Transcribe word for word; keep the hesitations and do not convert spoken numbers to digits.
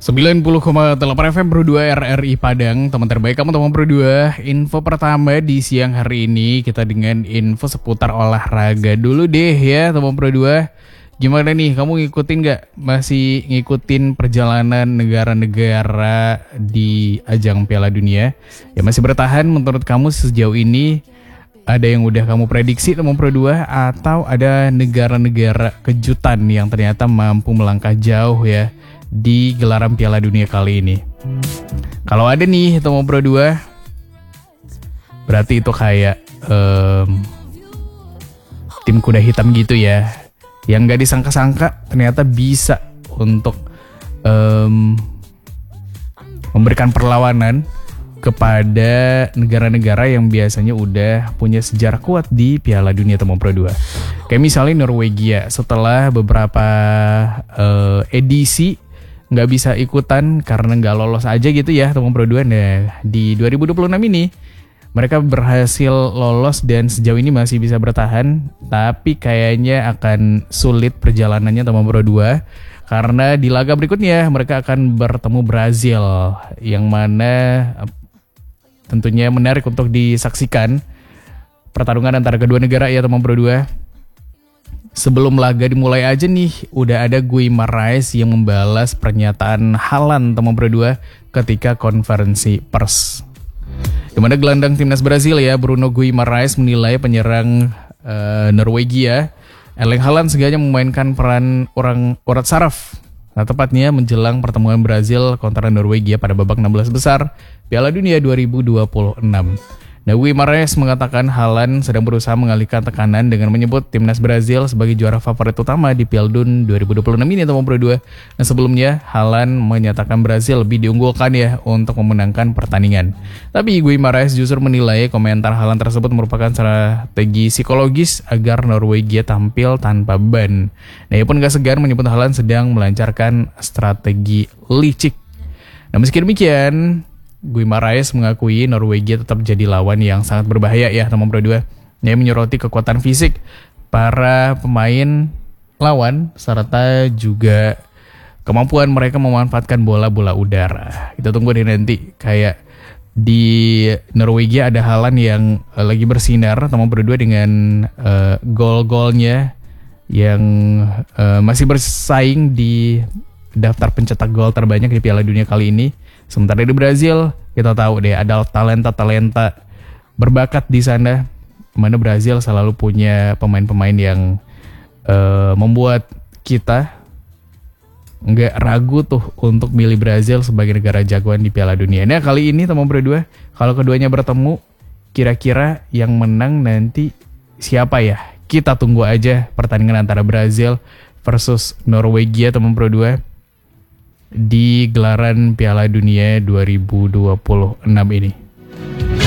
sembilan puluh koma delapan F M Pro dua R R I Padang, teman terbaik kamu teman Pro dua. Info pertama di siang hari ini kita dengan info seputar olahraga dulu deh ya teman Pro dua. Gimana nih, kamu ngikutin gak? Masih ngikutin perjalanan negara-negara di ajang Piala Dunia? Ya masih bertahan menurut kamu sejauh ini? Ada yang udah kamu prediksi teman Pro dua? Atau ada negara-negara kejutan yang ternyata mampu melangkah jauh ya di gelaran Piala Dunia kali ini? Kalau ada nih teman Pro dua, berarti itu kayak um, tim kuda hitam gitu ya, yang gak disangka-sangka ternyata bisa untuk um, memberikan perlawanan kepada negara-negara yang biasanya udah punya sejarah kuat di Piala Dunia teman Pro dua. Kayak misalnya Norwegia, setelah beberapa uh, edisi nggak bisa ikutan karena nggak lolos aja gitu ya teman Pro dua. Nah di dua ribu dua puluh enam ini mereka berhasil lolos dan sejauh ini masih bisa bertahan, tapi kayaknya akan sulit perjalanannya teman Pro dua karena di laga berikutnya mereka akan bertemu Brazil, yang mana tentunya menarik untuk disaksikan pertarungan antara kedua negara ya teman Pro dua. Sebelum laga dimulai aja nih, udah ada Guimarães yang membalas pernyataan Haaland teman Pro dua ketika konferensi pers. Di mana gelandang timnas Brazil ya, Bruno Guimarães menilai penyerang uh, Norwegia Erling Haaland sengaja memainkan peran orang urat saraf. Nah, tepatnya menjelang pertemuan Brazil kontra Norwegia pada babak enam belas besar Piala Dunia dua ribu dua puluh enam. Nah, Guimarães mengatakan Haaland sedang berusaha mengalihkan tekanan dengan menyebut timnas Brazil sebagai juara favorit utama di Piala Dunia dua ribu dua puluh enam ini teman Pro dua. Nah, sebelumnya Haaland menyatakan Brazil lebih diunggulkan ya untuk memenangkan pertandingan. Tapi Guimarães justru menilai komentar Haaland tersebut merupakan strategi psikologis agar Norwegia tampil tanpa beban. Nah, ia pun gak segan menyebut Haaland sedang melancarkan strategi licik. Nah, meski demikian, Guimarães mengakui Norwegia tetap jadi lawan yang sangat berbahaya ya teman Pro dua. Dia menyoroti kekuatan fisik para pemain lawan serta juga kemampuan mereka memanfaatkan bola-bola udara. Kita tunggu deh nanti, kayak di Norwegia ada Haaland yang uh, lagi bersinar teman Pro dua dengan uh, gol-golnya yang uh, masih bersaing di daftar pencetak gol terbanyak di Piala Dunia kali ini. Sementara di Brazil, kita tahu deh ada talenta-talenta berbakat di sana, mana Brazil selalu punya pemain-pemain yang uh, membuat kita nggak ragu tuh untuk milih Brazil sebagai negara jagoan di Piala Dunia. Nah, kali ini teman Pro dua, kalau keduanya bertemu, kira-kira yang menang nanti siapa ya? Kita tunggu aja pertandingan antara Brazil versus Norwegia teman Pro dua di gelaran Piala Dunia dua ribu dua puluh enam ini.